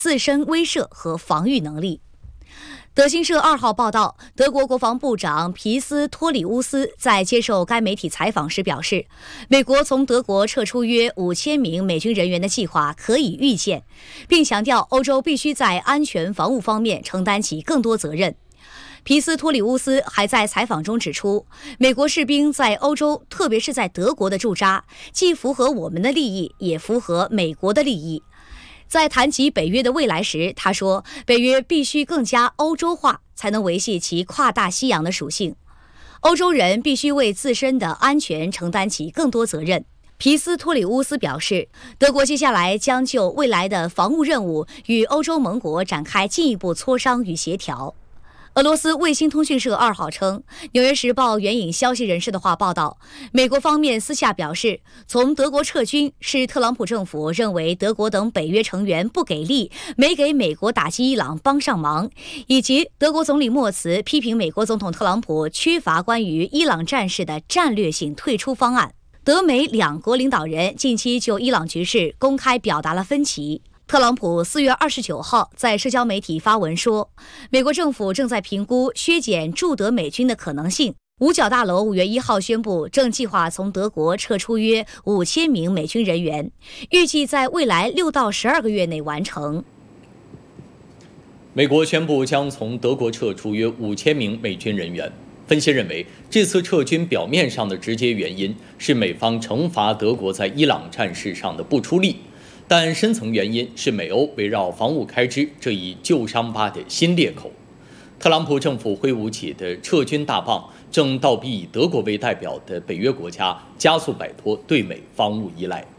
自身威慑和防御能力。德新社2号报道，德国国防部长皮斯托里乌斯在接受该媒体采访时表示，美国从德国撤出约5000名美军人员的计划可以预见，并强调欧洲必须在安全防务方面承担起更多责任。皮斯托里乌斯还在采访中指出，美国士兵在欧洲，特别是在德国的驻扎，既符合我们的利益，也符合美国的利益。在谈及北约的未来时，他说，北约必须更加欧洲化，才能维系其跨大西洋的属性。欧洲人必须为自身的安全承担起更多责任。皮斯托里乌斯表示，德国接下来将就未来的防务任务与欧洲盟国展开进一步磋商与协调。俄罗斯卫星通讯社2号称，《纽约时报》援引消息人士的话报道，美国方面私下表示，从德国撤军是特朗普政府认为德国等北约成员不给力，没给美国打击伊朗帮上忙，以及德国总理默茨批评美国总统特朗普缺乏关于伊朗战事的战略性退出方案。德美两国领导人近期就伊朗局势公开表达了分歧。特朗普4月29号在社交媒体发文说，美国政府正在评估削减驻德美军的可能性。五角大楼5月1号宣布，正计划从德国撤出约5000名美军人员，预计在未来6到12个月内完成。 美国宣布将从德国撤出约5000名美军人员。分析认为，这次撤军表面上的直接原因是美方惩罚德国在伊朗战事上的不出力。但深层原因是美欧围绕防务开支这一旧伤疤的新裂口。特朗普政府挥舞起的撤军大棒，正倒逼以德国为代表的北约国家加速摆脱对美防务依赖。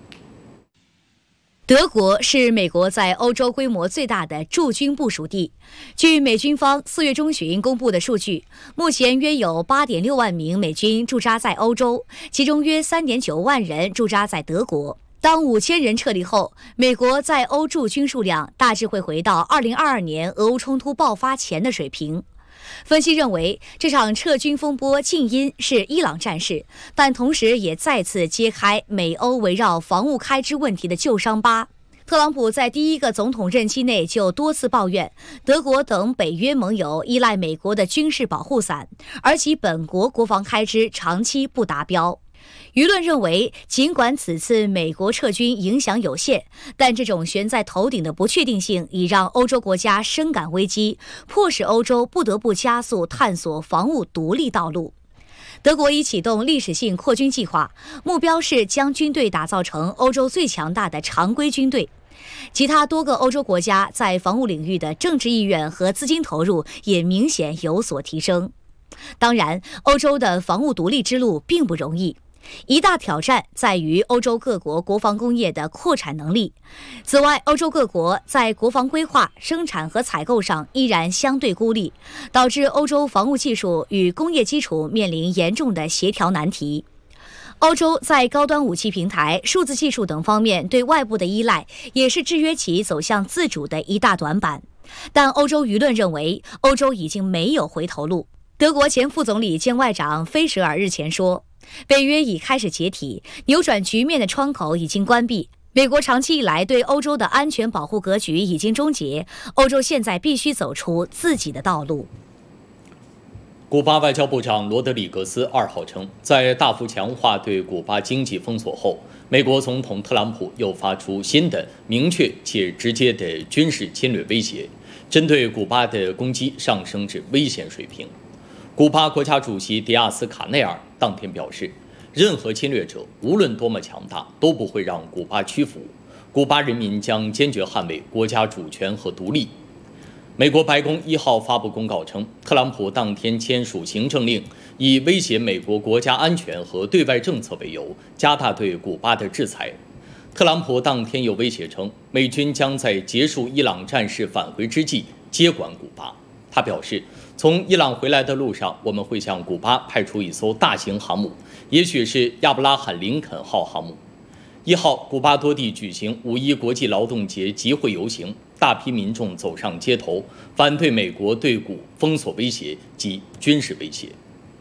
德国是美国在欧洲规模最大的驻军部署地。据美军方4月中旬公布的数据，目前约有 8.6 万名美军驻扎在欧洲，其中约 3.9 万人驻扎在德国。当5000人撤离后，美国在欧驻军数量大致会回到2022年俄乌冲突爆发前的水平。分析认为，这场撤军风波近因是伊朗战事，但同时也再次揭开美欧围绕防务开支问题的旧伤疤。特朗普在第一个总统任期内就多次抱怨，德国等北约盟友依赖美国的军事保护伞，而其本国国防开支长期不达标。舆论认为，尽管此次美国撤军影响有限，但这种悬在头顶的不确定性已让欧洲国家深感危机，迫使欧洲不得不加速探索防务独立道路。德国已启动历史性扩军计划，目标是将军队打造成欧洲最强大的常规军队。其他多个欧洲国家在防务领域的政治意愿和资金投入也明显有所提升。当然，欧洲的防务独立之路并不容易。一大挑战在于欧洲各国国防工业的扩产能力。此外，欧洲各国在国防规划、生产和采购上依然相对孤立，导致欧洲防务技术与工业基础面临严重的协调难题。欧洲在高端武器平台、数字技术等方面对外部的依赖，也是制约其走向自主的一大短板。但欧洲舆论认为，欧洲已经没有回头路。德国前副总理兼外长菲舍尔日前说，北约已开始解体，扭转局面的窗口已经关闭。美国长期以来对欧洲的安全保护格局已经终结，欧洲现在必须走出自己的道路。 古巴外交部长罗德里格斯2号称，在大幅强化对古巴经济封锁后，美国总统特朗普又发出新的明确且直接的军事侵略威胁，针对古巴的攻击上升至危险水平。古巴国家主席迪亚斯卡内尔当天表示，任何侵略者无论多么强大，都不会让古巴屈服，古巴人民将坚决捍卫国家主权和独立。美国白宫1号发布公告称，特朗普当天签署行政令，以威胁美国国家安全和对外政策为由，加大对古巴的制裁。特朗普当天又威胁称，美军将在结束伊朗战事返回之际接管古巴。他表示，从伊朗回来的路上，我们会向古巴派出一艘大型航母，也许是亚伯拉罕·林肯号航母。1号，古巴多地举行5·1国际劳动节集会游行，大批民众走上街头，反对美国对古封锁威胁及军事威胁。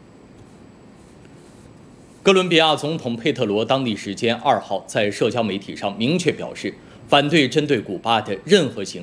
哥伦比亚总统佩特罗当地时间2号在社交媒体上明确表示，反对针对古巴的任何行